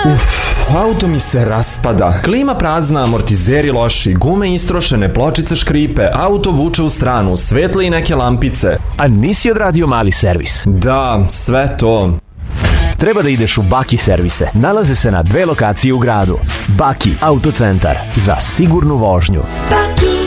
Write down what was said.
Auto mi se raspada, klima prazna, amortizeri loši, gume istrošene, pločice škripe, auto vuče u stranu, svetle i neke lampice. A nisi odradio mali servis? Da, sve to. Treba da ideš u Baki servise. Nalaze se na 2 lokacije u gradu. Baki autocentar za sigurnu vožnju. Baki.